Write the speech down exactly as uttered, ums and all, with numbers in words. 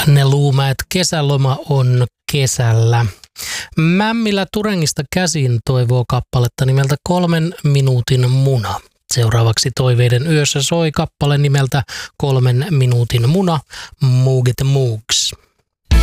Ne Luumäet kesäloma on kesällä. Mämmilä Turengista käsin toivoo kappaletta nimeltä Kolmen minuutin muna. Seuraavaksi Toiveiden yössä soi kappale nimeltä Kolmen minuutin muna, Mooget Moogs.